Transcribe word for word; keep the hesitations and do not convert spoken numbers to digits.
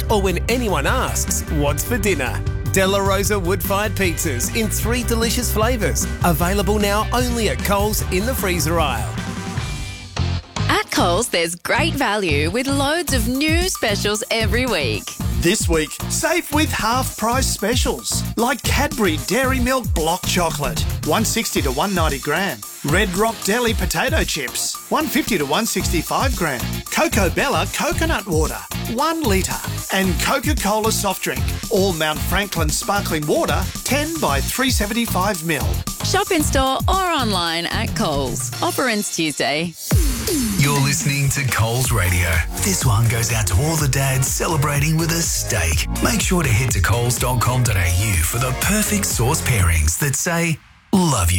or when anyone asks, what's for dinner? De La Rosa wood-fired pizzas in three delicious flavours. Available now only at Coles in the freezer aisle. At Coles, there's great value with loads of new specials every week. This week, save with half-price specials like Cadbury Dairy Milk Block Chocolate, one sixty to one ninety gram. Red Rock Deli Potato Chips, one fifty to one sixty-five gram. Coco Bella Coconut Water, one litre. And Coca-Cola Soft Drink, all Mount Franklin Sparkling Water, ten by three seventy-five mil. Shop in store or online at Coles. Offer ends Tuesday. You're listening to Coles Radio. This one goes out to all the dads celebrating with a steak. Make sure to head to coles dot com dot a u for the perfect sauce pairings that say, love you.